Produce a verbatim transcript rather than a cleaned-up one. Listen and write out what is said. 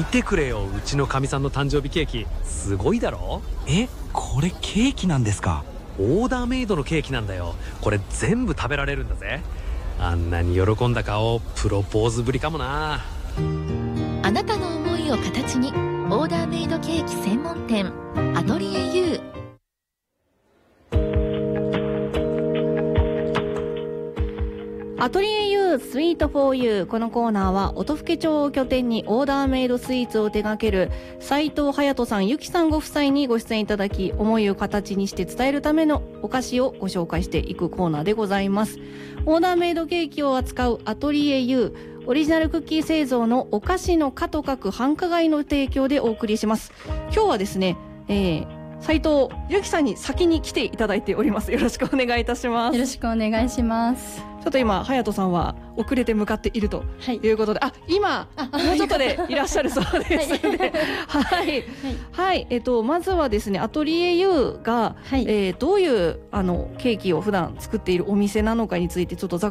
見てくれよ、うちのかみさんの誕生日ケーキすごいだろ。 え、これケーキなんですか？ オーダーメイドのケーキなんだよ。これ全部食べられるんだぜ。あんなに喜んだ顔、プロポーズぶりかもな。 あなたの思いを形に、オーダーメイドケーキ専門店アトリエ ユー。 アトリエ ユー スイート フォー ユー。 このコーナーは音更町を拠点にオーダーメイドスイーツを手掛ける斉藤隼人さん、ゆきさんご夫妻にご出演いただき、思いを形にして伝えるためのお菓子をご紹介していくコーナーでございます。オーダーメイドケーキを扱うアトリエ ユー、 オリジナルクッキー製造のお菓子の課と書く繁華街の提供でお送りします。今日はですね、えー斉藤由紀さんに先に来ていただいております。よろしくお願いいたします。 よろしくお願いします。 ちょっと今隼人さんは遅れて向かっているということで、はい、あ今もうちょっとでいらっしゃるそうですので、はい、はいはい、えっとまずはですね、アトリエ ユー が、はい、えー、どういうあのケーキを普段作っているお店なのかについてちょっとざっ